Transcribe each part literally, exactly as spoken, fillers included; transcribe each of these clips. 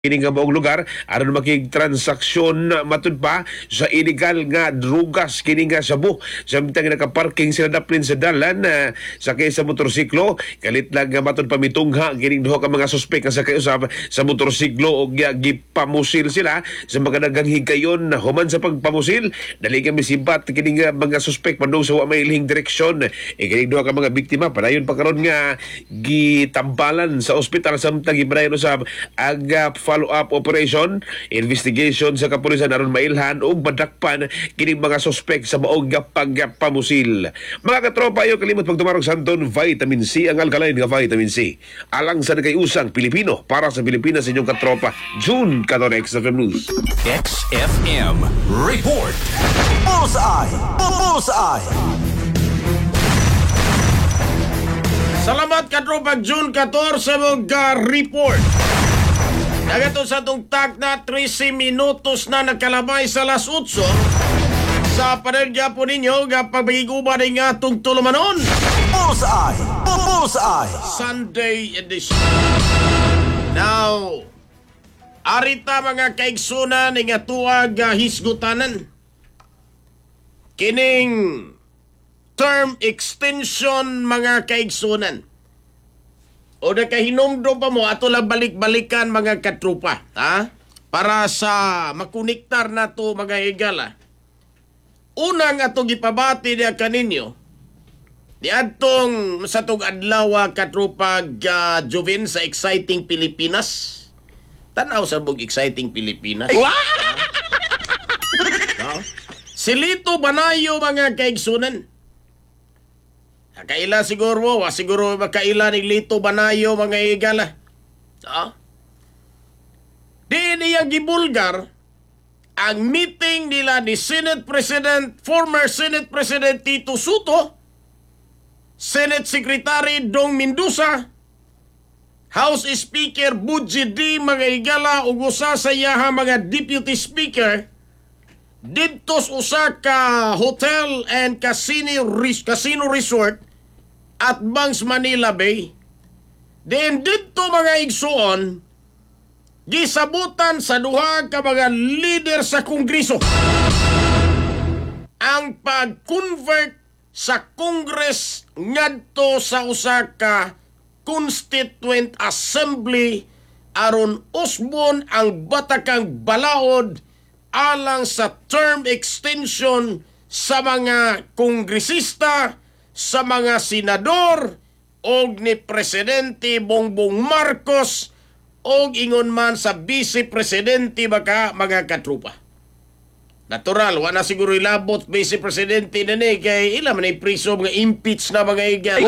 Kini nga maong lugar aron makig transaksyon matud pa sa illegal nga drugas kini nga sabu samtang nakaparking sila daplin sa dalan uh, sakay sa motorsiklo kalit lang nga matud pamitungha kini duha ka mga suspek nga sakay usab sa motorsiklo og gipamusil sila sa mga daghang higayon human sa pagpamusil dali kami sibat kini nga mga suspek padung sa wa mailhing direksyon e kini duha ka mga biktima padayon pa karon nga gitambalan sa ospital samtang gibrayon usab aga follow-up operation, investigation sa kapulisan aron mailhan o badakpan kining mga suspek sa maong pagpamusil. Mga katropa, ayo kalimot pagtumarog sa Anton Vitamin C, ang alkaline nga Vitamin C. Alang sa nagayusang Pilipino para sa Pilipinas inyong katropa. June Katon X F M News. X F M Report. Bullseye! Bullseye! Salamat katropa June fourteen mga report. Nagato sa itong tag na thirty minutos na nagkalabay sa alas eight sa panerja po ninyo kapag magiguba rin nga itong tulumanon. Bullseye! Bullseye! Sunday edition. Now, arita mga kaigsunan nga tuwag uh, hisgutanan. Kining term extension mga kaigsunan. O nakahinomdo pa mo, ato lang balik-balikan mga katrupa, ha? Para sa makuniktar na to mga higala. Unang atong ipabati niya kaninyo, di atong sa tong adlaw katrupa uh, Jovin sa Exciting Pilipinas. Tanaw sa bug Exciting Pilipinas. Wow! No? Si Lito Banayo mga kaigsunan. Kaila siguro, wa siguro makaila ni Lito Banayo mga igala. Ha? Di niyang gibulgar ang meeting nila ni Senate President, former Senate President Tito Soto, Senate Secretary Dong Mendoza, House Speaker Budgie D mga igala ug usa sa iyaha mga Deputy Speaker didto sa usa ka hotel and casino, casino resort at Bangs Manila Bay. Then dito mga igsuon, gisabutan sa duha ka mga leader sa Kongreso ang pag-convert sa Congress ngadto sa usa ka Constituent Assembly aron usbon ang batakang balaod alang sa term extension sa mga kongresista, sa mga senador, og ni Presidente Bongbong Marcos, og ingon man sa Vice Presidente baka mga katrupa. Natural, wala siguro ilabot Vice Presidente na ni, kay ilan man ay priso mga impeach na mga igay.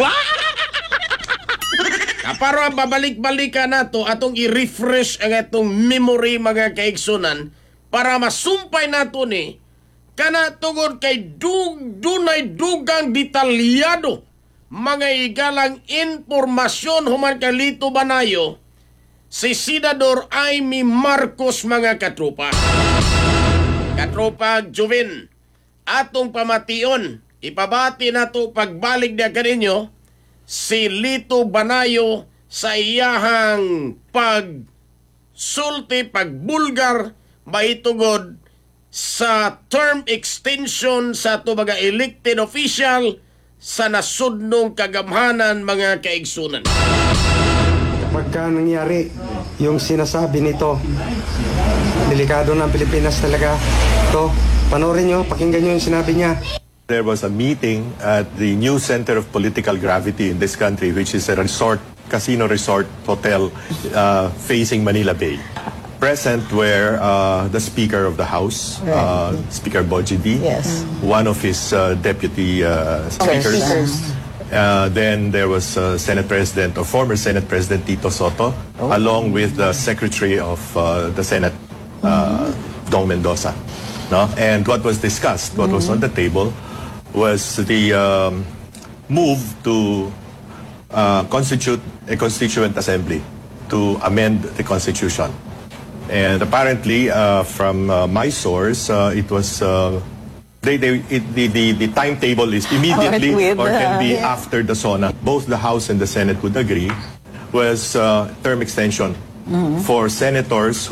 Para babalik-balikan nato atong i-refresh ang atong memory mga kaigsunan para masumpay nato ni kana tungod kay dug dunay dugang detalyado mga igalang impormasyon human kay Lito Banayo si Senador Amy Marcos mga katropa. Katropa Jovin, atong pamation, ipabati nato pagbalik na kaninyo si Lito Banayo sa iyahang pagsulti, pagbulgar, maitugod sa term extension sa ito mga elected official sa nasudnong kagamhanan mga kaigsunan. Pagka nangyari yung sinasabi nito, delikado ng Pilipinas talaga. Ito, panoorin nyo, pakinggan nyo yung sinabi niya. There was a meeting at the new center of political gravity in this country, which is a resort, casino resort hotel uh, facing Manila Bay. Present were uh, the Speaker of the House, uh, Speaker Budgie D, yes. one of his uh, deputy uh, speakers. speakers. Uh, then there was uh, Senate President or former Senate President Tito Soto, oh. along with the Secretary of uh, the Senate, uh, mm-hmm. Dong Mendoza. No? And what was discussed, what mm-hmm. was on the table, was the um, move to uh, constitute a constituent assembly to amend the Constitution. And apparently, uh, from uh, my source, uh, it was uh, they, they, it, the, the the timetable is immediately with, or can be uh, yeah. after the SONA. Both the House and the Senate would agree was uh, term extension for senators